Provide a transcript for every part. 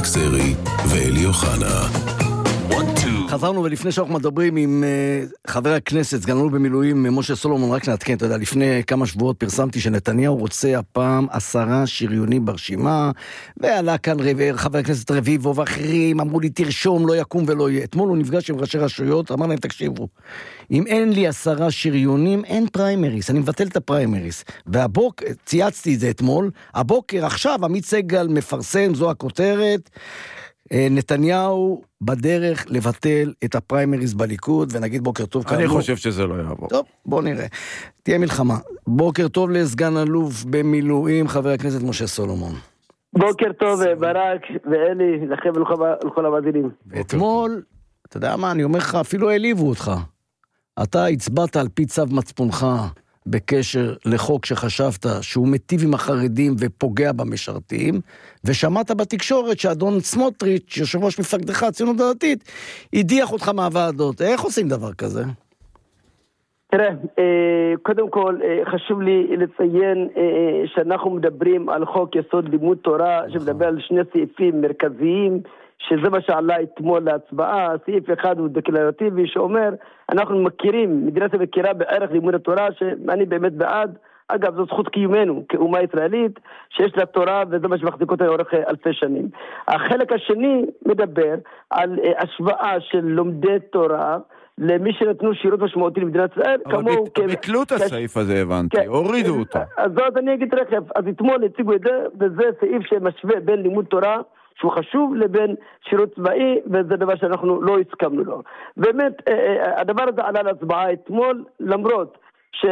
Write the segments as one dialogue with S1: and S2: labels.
S1: סרי ואלי אוחנה.
S2: חזרנו, ולפני שאנחנו מדברים עם חבר הכנסת, סגן-אלוף במילואים משה סולומון, רק נעדכן, אתה יודע, לפני כמה שבועות פרסמתי שנתניהו רוצה הפעם 10 שריונים ברשימה, ועלה כאן חבר הכנסת רביבו ואחרים, אמרו לי תרשום, לא יקום ולא יהיה. אתמול הוא נפגש עם ראשי רשויות, אמר להם תקשיבו, אם אין לי 10 שריונים, אין פריימריס, אני מבטל את הפריימריס. והבוקר, צייצתי את זה אתמול, הבוקר עכשיו עמית סגל מפרסם, זו הכותרת, נתניהו בדרך לבטל את הפריימריז בליכוד, ונגיד בוקר טוב.
S3: אני חושב שזה לא יעבור.
S2: טוב, בוא נראה. תהיה מלחמה. בוקר טוב לסגן אלוף במילואים, חבר הכנסת משה סולומון.
S4: בוקר טוב, ברק ואלי, לכם ולכל המאזינים.
S2: ואתמול, אתה יודע מה, אני אומר לך, אפילו העליבו אותך. אתה הצבעת על פי צו מצפונך, בקשר לחוק שחשבת שהוא מטיב עם החרדים ופוגע במשרתים, ושמעת בתקשורת שאדון סמוטריץ', יושב ראש מפלגתך הציונות הדתית, הדיח אותך מהוועדות. איך עושים דבר כזה?
S4: תראה, קודם כל חשוב לי לציין שאנחנו מדברים על חוק יסוד לימוד תורה, שמדבר על 2 סעיפים מרכזיים, שזה מה שעלה אתמול להצבעה. סעיף אחד הוא דקלרטיבי שאומר, אנחנו מכירים, מדינת מכירה בערך לימוד התורה, שאני באמת בעד, אגב זו זכות קיומנו כאומה ישראלית, שיש לה תורה וזה מה שמחזיק אותה לאורך אלפי שנים. החלק השני מדבר על השוואה של לומדי תורה, למי שנתנו שירות משמעותי למדינת ישראל,
S3: אבל ביטלו את הסעיף הזה, הבנתי, הורידו אותו.
S4: אז אני אגיד רכב, אז אתמול הציגו את זה, וזה סעיף שמשווה בין לימוד תורה, שהוא חשוב, לבין שירות צבאי, וזה דבר שאנחנו לא הסכמנו לו. באמת, הדבר הזה עלה להצבעה אתמול, למרות שהשר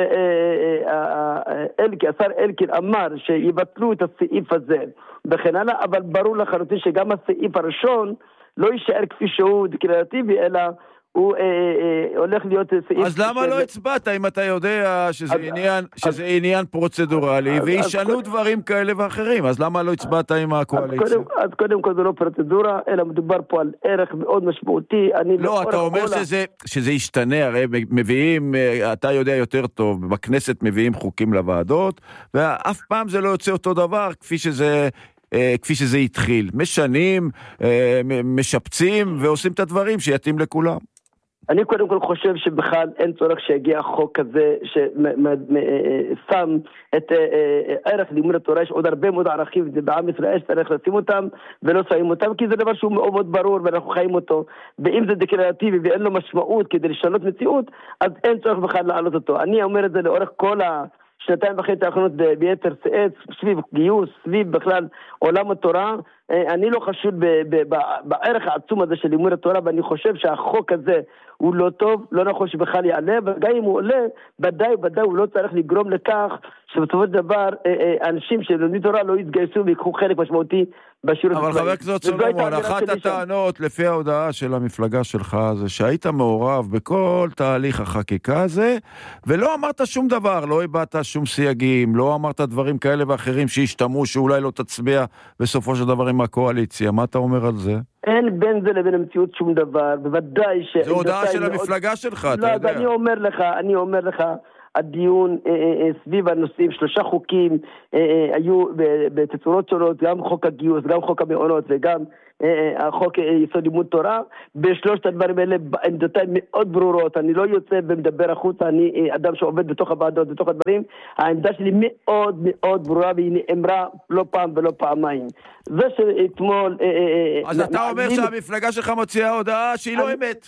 S4: אלקין אמר שיבטלו את הסעיף הזה וכן הלאה, אבל ברור לחלוטין שגם הסעיף הראשון לא יישאר כפי שהוא דקלרטיבי, אלא הוא הולך להיות סעיף...
S3: אז למה לא הצבעת אם אתה יודע שזה עניין פרוצדורלי וישנו דברים כאלה ואחרים? אז למה לא הצבעת עם הקואליציה?
S4: אז קודם כל זה לא פרוצדורה, אלא מדובר פה על ערך מאוד משמעותי.
S3: לא, אתה אומר שזה ישתנה, הרי מביאים, אתה יודע יותר טוב, בכנסת מביאים חוקים לוועדות, ואף פעם זה לא יוצא אותו דבר כפי שזה התחיל. משנים, משפצים ועושים את הדברים שיתאים לכולם.
S4: אני קודם כל חושב שבכלל אין צורך שיגיע חוק כזה ששם את ערך לימוד התורה. יש עוד הרבה מאוד ערכים בעם ישראל שצריך לשים אותם ולא שמים אותם, כי זה דבר שהוא מאוד מאוד ברור ואנחנו חיים אותו, ואם זה דקלרטיבי ואין לו משמעות כדי לשנות מציאות, אז אין צורך בכלל לעלות אותו. אני אומר את זה לאורך כל 2.5 האחרונות ביתר שאת, סביב גיוס, סביב בכלל עולם התורה. אני לא חשוד בערך העצום הזה של לימוד התורה, ואני חושב שהחוק הזה הוא לא טוב, לא נכון שבכלל יעלה, וגם אם הוא עולה, ודאי הוא לא צריך לגרום לכך שבסופו של דבר אנשים שלומדים תורה לא יתגייסו ויקחו חלק משמעותי בשירות.
S3: אבל חבר הכנסת סולומון, אחת הטענות לפי ההודעה של המפלגה שלך זה שהיית מעורב בכל תהליך החקיקה הזה, ולא אמרת שום דבר, לא הבאת שום סייגים, לא אמרת דברים כאלה ואחרים שהשתמו שאולי לא תצביע בסופו של דבר עם הקואליציה. מה אתה אומר על זה?
S4: אין בין זה לבין המציאות שום דבר, בוודאי ש...
S3: זו הודעה של המפלגה שלך, אתה יודע.
S4: לא, אני אומר לך, הדיון סביב הנושאים, 3 חוקים היו בתצורות שונות, גם חוק הגיוס, גם חוק המעונות וגם החוק יסוד לימוד תורה. בשלושת הדברים האלה עמדותיי מאוד ברורות, אני לא יוצא ומדבר החוצה, אני אדם שעובד בתוך הוועדות, בתוך הדברים. העמדה שלי מאוד מאוד ברורה, והיא נאמרה לא פעם ולא פעמיים. זה שאתמול...
S3: אז אתה אומר שהמפלגה שלך מוציאה הודעה שהיא לא אמת.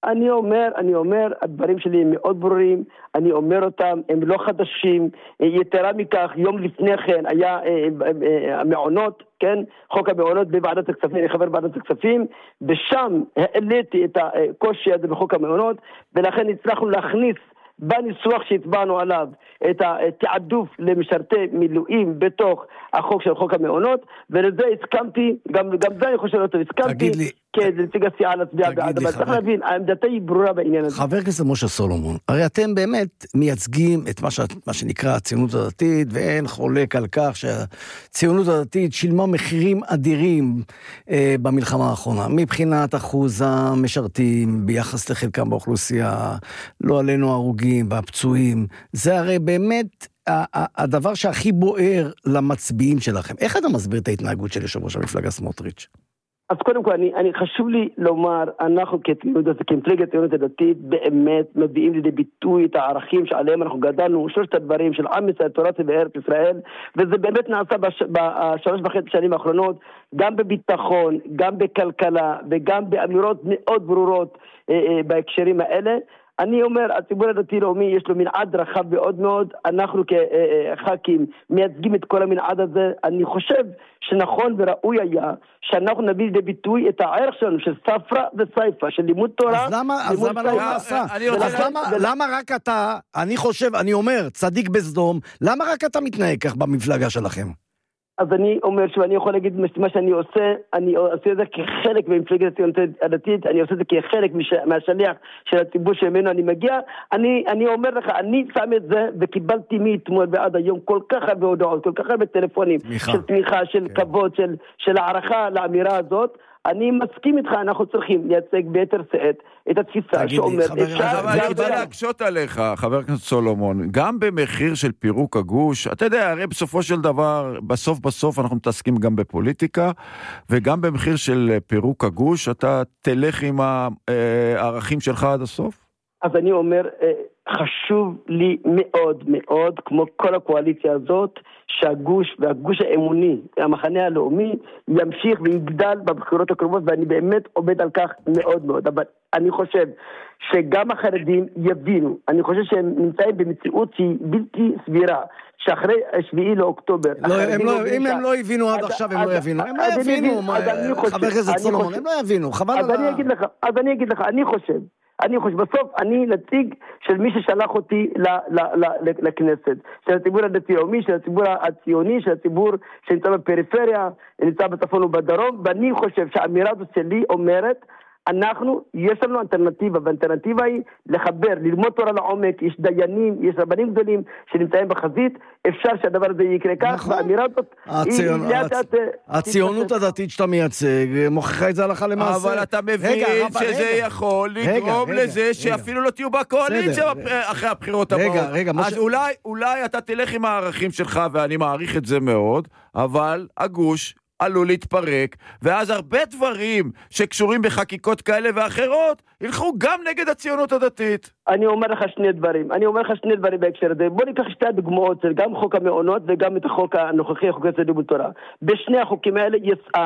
S4: אני אומר, הדברים שלי הם מאוד ברורים, אני אומר אותם, הם לא חדשים. יתרה מכך, יום לפני כן היה המעונות, כן? חוק המעונות בוועדת הכספים, אני חבר ועדת הכספים, ושם העליתי את הקושי הזה בחוק המעונות, ולכן הצלחנו להכניס בניסוח שהצבענו עליו את התעדוף למשרתי מילואים בתוך החוק של חוק המעונות, ולזה הסכמתי, גם זה אני חושב אותו, הסכמתי כנציג הסיעה להצביע בעד, אבל צריך להבין, העמדתי היא ברורה בעניין הזה.
S2: חבר הכנסת משה סולומון, הרי אתם באמת מייצגים את מה שנקרא הציונות הדתית, ואין חולק על כך שהציונות הדתית שילמה מחירים אדירים במלחמה האחרונה, מבחינת אחוז המשרתים ביחס לחלקם באוכלוסייה, לא עלינו הרוגים והפצועים, זה הרי באמת הדבר שהכי בוער למצביעים שלכם. איך אתה מסביר את ההתנהגות של יושב ראש המפלגה סמוטריץ'?
S4: אז קודם כל, אני חשוב לי לומר, אנחנו כמפלגת הציונות הדתית באמת מביאים לידי ביטוי את הערכים שעליהם אנחנו גדלנו, שלושת הדברים של עם ישראל, תורה וארץ ישראל, וזה באמת נעשה בשלוש וחצי שנים האחרונות, גם בביטחון, גם בכלכלה, וגם באמירות מאוד ברורות בהקשרים האלה. אני אומר, הציבור הדתי-לאומי יש לו מנעד רחב מאוד מאוד, אנחנו כח"כים מייצגים את כל המנעד הזה. אני חושב שנכון וראוי היה שאנחנו נביא לידי ביטוי את הערך שלנו של ספרה וסייפה, של לימוד תורה.
S2: אז למה לא עשה? למה רק אתה, אני חושב, אני אומר, צדיק בסדום, למה רק אתה מתנהג כך במפלגה שלכם?
S4: אז אני אומר שאני יכול להגיד מה שאני עושה, אני עושה את זה כחלק ממפלגת הציונות הדתית, אני עושה את זה כחלק מהשליח של הציבור שממנו אני מגיע. אני אומר לך, אני שם את זה וקיבלתי מאתמול ועד היום כל כך הרבה הודעות, כל כך הרבה טלפונים של תמיכה, של כבוד, של הערכה לאמירה הזאת. אני מסכים איתך, אנחנו צריכים לייצג ביתר שאת את התפיסה שאומרת...
S3: אני רוצה להקשות עליך, חבר הכנסת סולומון, גם במחיר של פירוק הגוש, אתה יודע, הרי בסופו של דבר, בסוף אנחנו מתעסקים גם בפוליטיקה, וגם במחיר של פירוק הגוש, אתה תלך עם הערכים שלך עד הסוף?
S4: אז אני אומר, חשוב לי מאוד מאוד, כמו כל הקואליציה הזאת, שהגוש והגוש האמוני, המחנה הלאומי, ימשיך ויגדל בבחירות הקרובות, ואני באמת עובד על כך מאוד מאוד. אבל אני חושב שגם החרדים יבינו, אני חושב שהם נמצאים במציאות שהיא בלתי סבירה, שאחרי 7 לאוקטובר...
S2: אם הם לא הבינו עד עכשיו, הם לא יבינו. הם לא יבינו, חבר הכנסת סולומון, הם לא יבינו, חבל על...
S4: אז אני אגיד לך, אני חושב, בסוף אני נציג של מי ששלח אותי לכנסת, של הציבור הדתי-לאומי, של הציבור הציוני, של הציבור שנמצא בפריפריה, נמצא בצפון ובדרום, ואני חושב שהאמירה הזאת שלי אומרת, יש לנו אלטרנטיבה, והאלטרנטיבה היא לחבר, ללמוד תורה לעומק, יש דיינים, יש רבנים גדולים שנמצאים בחזית, אפשר שהדבר הזה יקרה כך, והאמירה הזאת...
S2: הציונות הדתית שאתה מייצג, מוכיחה את זה הלכה למעשה.
S3: אבל אתה מבין שזה יכול לגרום לזה שאפילו לא תהיו בקואליציה אחרי הבחירות הבאות. אז אולי אתה תלך עם הערכים שלך, ואני מעריך את זה מאוד, אבל הגוש... עלול להתפרק, ואז הרבה דברים שקשורים בחקיקות כאלה ואחרות, ילכו גם נגד הציונות הדתית.
S4: אני אומר לך שני דברים בהקשר הזה. בוא ניקח שתי דוגמאות, גם חוק המעונות וגם את החוק הנוכחי, חוק לימוד תורה. בשני החוקים האלה,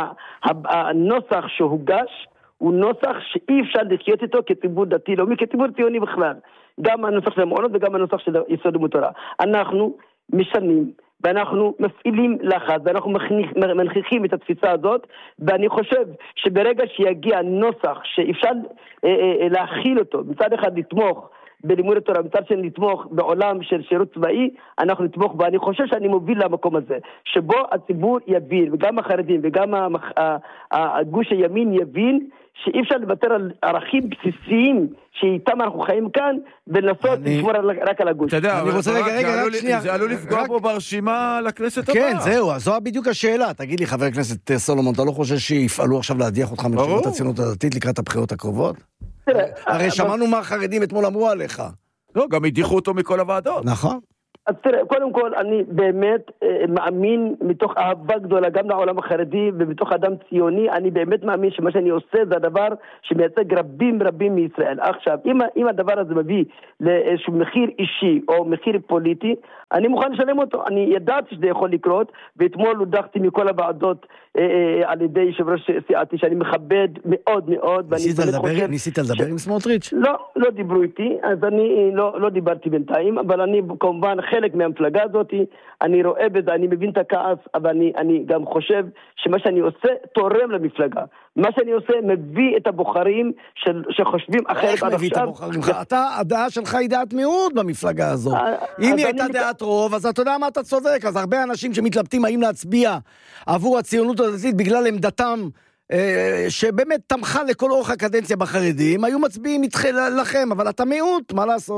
S4: הנוסח שהוגש, הוא נוסח שאי אפשר לחיות איתו כציבור דתי, לא כציבור ציוני בכלל. גם הנוסח של המעונות וגם הנוסח של יסוד לימוד תורה. אנחנו משנים, ואנחנו מפעילים לחץ, ואנחנו מנכיחים את התפיסה הזאת, ואני חושב שברגע שיגיע נוסח שאפשר להכיל אותו, מצד אחד לתמוך בלימוד התורה, מצד שני לתמוך בעולם של שירות צבאי, אנחנו נתמוך, ואני חושב שאני מוביל למקום הזה, שבו הציבור יבין, וגם החרדים וגם הגוש הימין יבין, שאי אפשר לוותר על ערכים בסיסיים שאיתם אנחנו חיים כאן, ולנסות לשמור רק על הגוש.
S3: אתה יודע, זה עלול לפגוע בו ברשימה לכנסת הבאה.
S2: כן, זהו, זו בדיוק השאלה. תגיד לי, חבר הכנסת סולומון, אתה לא חושב שיפעלו עכשיו להדיח אותך מרשימת הציונות הדתית לקראת הבחירות הקרובות? הרי שמענו מה החרדים אתמול אמרו עליך.
S3: לא, גם הדיחו אותו מכל הוועדות.
S2: נכון.
S4: אז תראה, קודם כל אני באמת מאמין מתוך אהבה גדולה גם לעולם החרדי ומתוך אדם ציוני, אני באמת מאמין שמה שאני עושה זה הדבר שמייצג רבים מישראל. עכשיו, אם הדבר הזה מביא לאיזשהו מחיר אישי או מחיר פוליטי, אני מוכן לשלם אותו. אני ידעתי שזה יכול לקרות, ואתמול הודחתי מכל הוועדות על ידי יושב ראש סיעתי שאני מכבד מאוד מאוד.
S2: ניסית לדבר עם סמוטריץ'?
S4: לא דיברו איתי, אז אני לא דיברתי בינתיים, אבל אני כמובן חלק מהמפלגה הזאת, אני רואה בזה, אני מבין את הכעס, אבל אני גם חושב שמה שאני עושה תורם למפלגה. מה שאני עושה מביא את הבוחרים שחושבים אחרת עד עכשיו.
S2: איך מביא את הבוחרים? אתה, הדעה שלך היא דעת מיעוט במפלגה הזאת. אם היא הייתה דעת רוב, אז אתה יודע מה אתה צודק. אז הרבה אנשים שמתלבטים האם להצביע עבור הציונות הדתית בגלל עמדתם, שבאמת תמכה לכל אורך הקדנציה בחרדים, היו מצביעים לכם, אבל אתה מיעוט, מה לעשות?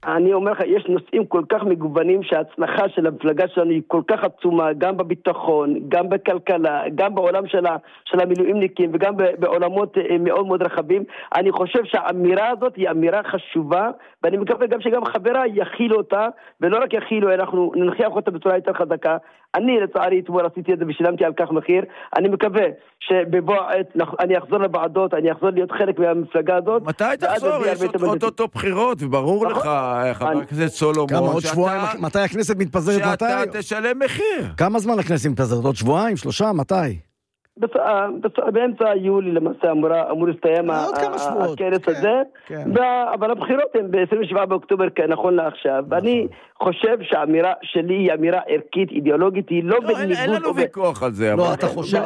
S4: אני אומר לך, יש נושאים כל כך מגוונים שההצלחה של המפלגה שלנו היא כל כך עצומה, גם בביטחון, גם בכלכלה, גם בעולם של המילואימניקים וגם בעולמות מאוד מאוד רחבים. אני חושב שהאמירה הזאת היא אמירה חשובה, ואני מקווה גם שגם חברה יכילו אותה, ולא רק יכילו, אנחנו ננחיח אותה בצורה יותר חזקה. אני לצערי אתמול עשיתי את זה ושילמתי על כך מחיר. אני מקווה שבבוא העת אני אחזור לוועדות, אני אחזור להיות חלק מהמפלגה הזאת.
S3: מתי תחזור? יש אותו בחירות, וברור לך, חבר הכנסת סולומון.
S2: כמה, עוד שבועיים? מתי הכנסת מתפזרת?
S3: שאתה תשלם מחיר.
S2: כמה זמן הכנסת מתפזרת? עוד שבועיים? 3? מתי?
S4: באמצע יולי למעשה אמור להסתיים הכנס הזה, אבל הבחירות הן ב-27 באוקטובר נכון לעכשיו, ואני חושב שהאמירה שלי היא אמירה ערכית, אידיאולוגית, היא לא בניגוד...
S3: אין לנו ויכוח על זה,
S2: לא,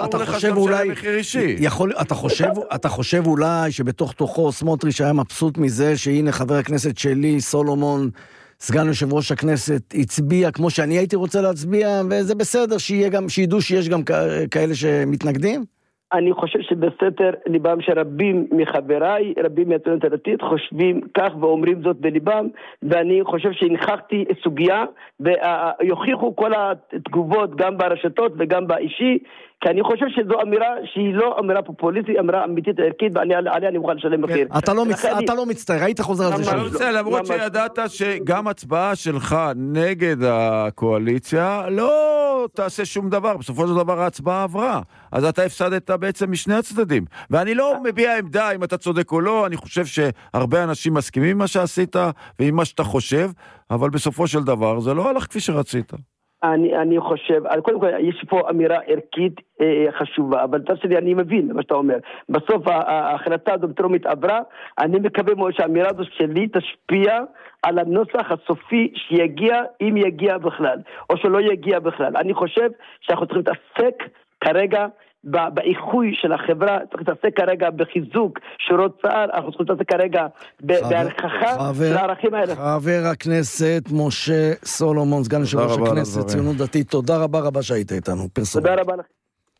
S2: אתה חושב אולי שבתוך תוכו סמוטריץ' היה מבסוט מזה שהנה חבר הכנסת שלי, סולומון, סגן יושב ראש הכנסת, הצביע כמו שאני הייתי רוצה להצביע, וזה בסדר שידעו שיש גם כאלה שמתנגדים?
S4: אני חושב שבסתר ליבם שרבים מחבריי, רבים מהציונות הדתית, חושבים כך ואומרים זאת בליבם, ואני חושב שהנכחתי סוגיה, ויוכיחו כל התגובות גם ברשתות וגם באישי, כי אני חושב שזו אמירה שהיא לא אמירה פופוליסטית, אמירה אמיתית ערכית, ועליה אני מוכן לשלם מחיר.
S2: אתה לא מצטער, היית חוזר על זה שוב.
S3: למרות שידעת שגם הצבעה שלך נגד הקואליציה לא תעשה שום דבר, בסופו של דבר ההצבעה עברה, אז אתה הפסדת בעצם משני הצדדים, ואני לא מביע עמדה אם אתה צודק או לא, אני חושב שהרבה אנשים מסכימים עם מה שעשית ועם מה שאתה חושב, אבל בסופו של דבר זה לא הלך כפי שרצית.
S4: אני חושב, קודם כל יש פה אמירה ערכית חשובה, אבל תרשה לי, אני מבין מה שאתה אומר. בסוף ההחלטה הזו בטרומית עברה, אני מקווה מאוד שהאמירה הזו שלי תשפיע על הנוסח הסופי שיגיע, אם יגיע בכלל, או שלא יגיע בכלל. אני חושב שאנחנו צריכים להתעסק כרגע באיחוי של החברה, צריך להתעסק כרגע בחיזוק שורות צה"ל, אנחנו צריכים להתעסק כרגע בהנכחה של הערכים האלה.
S2: חבר הכנסת משה סולומון, סגן יושב ראש הכנסת, ציונות דתית, תודה רבה שהיית איתנו.
S4: תודה רבה לכם.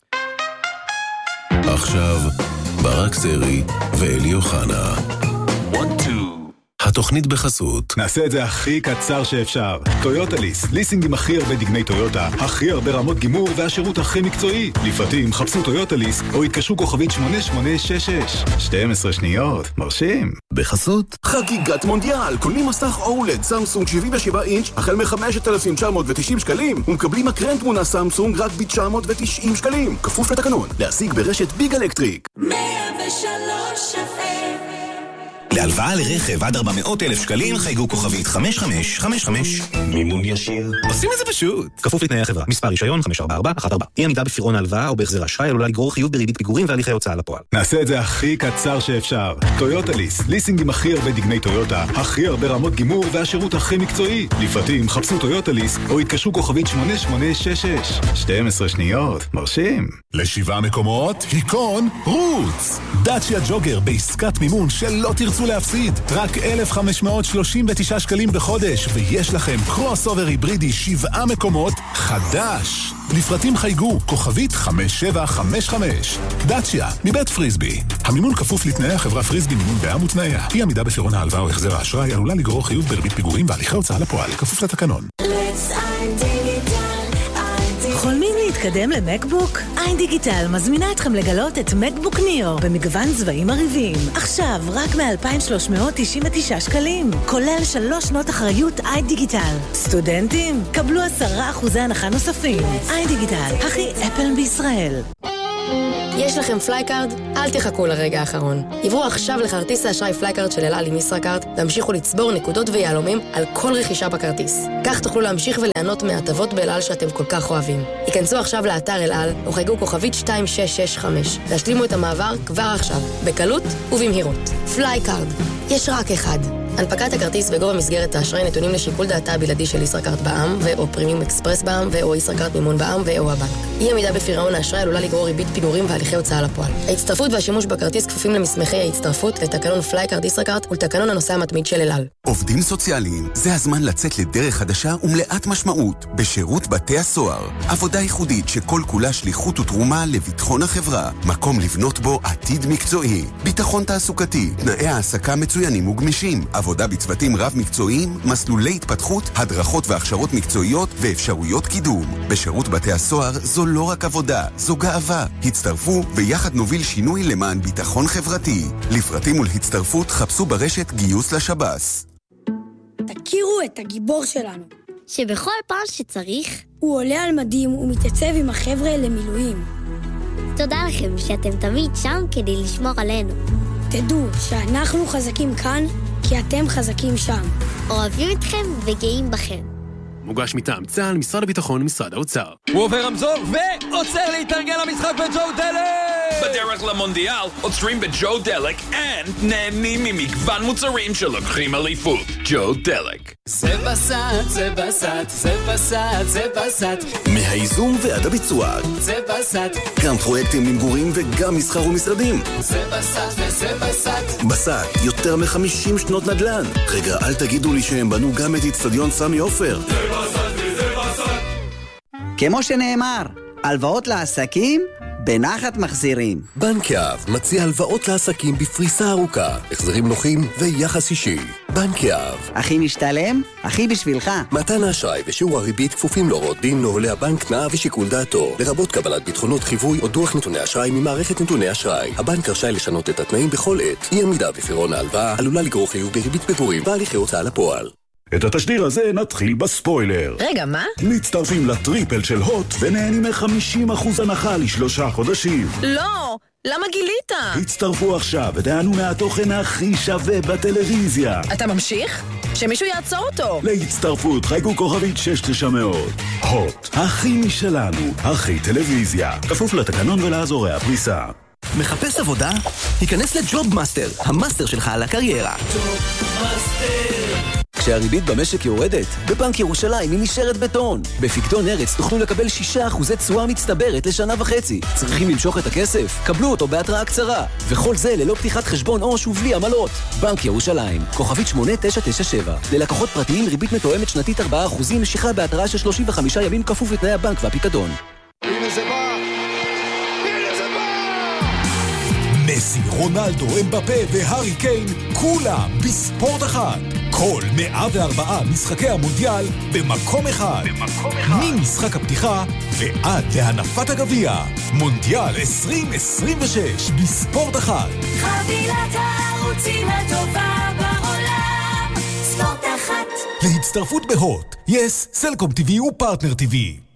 S1: עכשיו ברק סרי ואלי אוחנה. התוכנית בחסות.
S5: נעשה את זה הכי קצר שאפשר. טויוטה ליס, ליסינג עם הכי הרבה דגמי טויוטה, הכי הרבה רמות גימור והשירות הכי מקצועי. לפרטים חפשו טויוטה ליס או התקשרו כוכבית 8866. 12 שניות, מרשים.
S1: בחסות.
S6: חגיגת מונדיאל, קונים מסך אולד סמסונג 77 אינץ' החל מ-5,990 שקלים ומקבלים מקרן תמונה סמסונג רק ב-990 שקלים. כפוף לתקנון, להשיג ברשת ביג אלקטריק.
S7: 103
S8: להלוואה לרכב עד 400,000 שקלים חייגו כוכבית 5555. מימון ישיר. עושים את זה פשוט. כפוף לתנאי החברה. מספר רישיון 54414. אי עמידה בפירעון ההלוואה או בהחזר אשראי עלולה לגרור חיוב בריבית פיגורים והליכי הוצאה לפועל.
S5: נעשה את זה הכי קצר שאפשר. טויוטה ליס, ליסינג עם הכי הרבה דגמי טויוטה, הכי הרבה רמות גימור והשירות הכי מקצועי. לפרטים חפשו טויוטה ליס או התקשרו כוכבית 8866. 12 שניות, מרשים.
S6: ל7 מקומות, היכון, רוץ. דאצ'יה ג'וגר בעסקת מימון שלא תרצו להפסיד. רק 1,539 שקלים בחודש, ויש לכם קרוס אובר היברידי 7 מקומות חדש. לפרטים חייגו, כוכבית 5755. דאצ'יה, מבית פריסבי. המימון כפוף לתנאי החברה פריסבי מימון בע"מ ותנאיה. אי עמידה בפירעון ההלוואה או החזר האשראי עלולה לגרור חיוב בריבית פיגורים והליכי הוצאה לפועל, כפוף לתקנון.
S7: חולמים להתקדם למקבוק? איין דיגיטל מזמינה אתכם לגלות את מקבוק ניאו במגוון צבעים מרהיבים. עכשיו רק מ-2,399 שקלים, כולל 3 שנות אחריות איין דיגיטל. סטודנטים, קבלו 10% הנחה נוספים. איין דיגיטל, הכי אפל בישראל.
S9: יש לכם פלייקארד? אל תחכו לרגע האחרון. עברו עכשיו לכרטיס האשראי פלייקארד של אל על עם ישראכרט, והמשיכו לצבור נקודות ויהלומים על כל רכישה בכרטיס. כך תוכלו להמשיך וליהנות מהטבות באל על שאתם כל כך אוהבים. היכנסו עכשיו לאתר אל על, או חייגו כוכבית 2665, והשלימו את המעבר כבר עכשיו, בקלות ובמהירות. פלייקארד. יש רק אחד. הנפקת הכרטיס בגובה מסגרת האשראי נתונים לשיקול דעתה הבלעדי של ישראכרט בע"מ ו/או פרימיום אקספרס בע"מ ו/או ישראכרט מימון בע"מ ו/או הבנק. אי עמידה בפירעון האשראי עלולה לגרור ריבית פיגורים והליכי הוצאה לפועל. ההצטרפות והשימוש בכרטיס כפופים למסמכי ההצטרפות לתקנון פלייקארד ישראכרט ולתקנון הנוסע המתמיד של אל על.
S6: עובדים סוציאליים, זה הזמן לצאת לדרך חדשה ומלאת משמעות בשירות בתי הסוהר. עבודה ייחודית שכל כולה שליחות ותרומה לביטחון החברה. מקום לבנות בו עתיד מקצועי, ביטחון תעסוקתי, תנאי העסקה מצוינים וגמישים, עבודה
S10: עבודה בצוותים רב-מקצועיים, מסלולי התפתחות, הדרכות והכשרות מקצועיות ואפשרויות קידום. בשירות בתי הסוהר זו לא רק עבודה, זו גאווה. הצטרפו ויחד נוביל שינוי למען ביטחון חברתי. לפרטים ולהצטרפות חפשו ברשת גיוס לשב"ס.
S11: תכירו את הגיבור שלנו,
S12: שבכל פעם שצריך
S11: הוא עולה על מדים ומתייצב עם החבר'ה למילואים.
S12: תודה לכם שאתם תמיד שם כדי לשמור עלינו.
S11: תדעו שאנחנו חזקים כאן כי אתם חזקים שם.
S12: אוהבים אתכם וגאים בכם.
S13: מוגש מטעם צה"ל, משרד הביטחון ומשרד האוצר.
S14: הוא עובר רמזור ועוצר להתארגן למשחק בג'ו דלק!
S15: בדרך למונדיאל עוצרים בג'ו דלק נהנים ממגוון מוצרים שלוקחים אליפות. ג'ו דלק.
S16: זה בסט, זה בסט, זה בסט, זה בסט.
S1: מהייזום ועד הביצוע.
S16: זה בסט.
S1: גם פרויקטים למגורים וגם מסחר ומשרדים.
S16: זה בסט וזה בסט.
S1: בסט, יותר מ-50 שנות נדל"ן. רגע, אל תגידו לי שהם בנו גם את אצטדיון סמי עופר.
S17: זה בסט וזה בסט.
S18: כמו שנאמר, הלוואות לעסקים בנחת מחזירים.
S19: בנק יהב מציע הלוואות לעסקים בפריסה ארוכה, החזרים נוחים ויחס אישי. בנק יהב.
S18: הכי משתלם, הכי בשבילך.
S19: מתן האשראי ושיעור הריבית כפופים להוראות דין נוהלי הבנק, תנאיו ושיקול דעתו, לרבות קבלת ביטחונות חיווי או דוח נתוני אשראי ממערכת נתוני אשראי. הבנק רשאי לשנות את התנאים בכל עת. אי עמידה בפירעון ההלוואה עלולה לגרור חיוב בריבית פיגורים והליכי הוצאה לפועל.
S6: את התשדיר הזה נתחיל בספוילר.
S20: רגע, מה?
S6: מצטרפים לטריפל של הוט ונהנים מ-50% הנחה ל3 חודשים.
S20: לא! למה גילית?
S6: הצטרפו עכשיו ותענו מהתוכן הכי שווה בטלוויזיה.
S20: אתה ממשיך? שמישהו יעצור אותו.
S6: להצטרפות חייגו כוכבית 6900. הוט, הכי משלנו, הכי טלוויזיה. כפוף לתקנון ולאזורי הפריסה.
S8: מחפש עבודה? היכנס לג'וב מאסטר, המאסטר שלך על הקריירה. כשהריבית במשק יורדת, בבנק ירושלים היא נשארת בטון. בפיקדון ארץ תוכלו לקבל 6% תשואה מצטברת לשנה וחצי. צריכים למשוך את הכסף? קבלו אותו בהתראה קצרה. וכל זה ללא פתיחת חשבון עו"ש ובלי עמלות. בנק ירושלים, כוכבית 8997. ללקוחות פרטיים ריבית מתואמת שנתית 4%, משיכה בהתראה של 35 ימים כפוף לתנאי הבנק והפיקדון.
S21: הנה זה בא!
S6: מסי, רונלדו, אמבפה והארי קיין, כולם בספורט אחד. כל 104 משחקי המונדיאל במקום אחד. ממשחק הפתיחה ועד להנפת הגביע. מונדיאל 2026 בספורט אחד.
S22: חבילת הערוצים הטובה בעולם. ספורט אחד.
S6: להצטרפות בהוט, יס, סלקום TV ופרטנר TV.